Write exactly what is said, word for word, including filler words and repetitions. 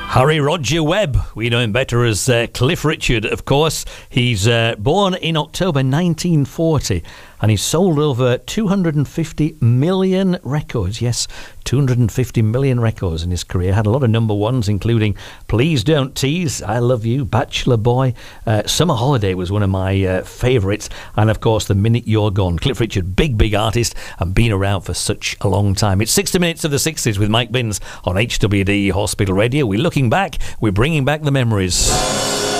Harry Roger Webb, we know him better as uh, Cliff Richard, of course. He's uh, born in October nineteen forty, and he's sold over two hundred fifty million records. Yes, two hundred fifty million records in his career. Had a lot of number ones, including Please Don't Tease, I Love You, Bachelor Boy. Uh, Summer Holiday was one of my uh, favourites. And, of course, The Minute You're Gone. Cliff Richard, big, big artist, and been around for such a long time. It's sixty minutes of the sixties with Mike Binns on H W D Hospital Radio. We're looking back. We're bringing back the memories.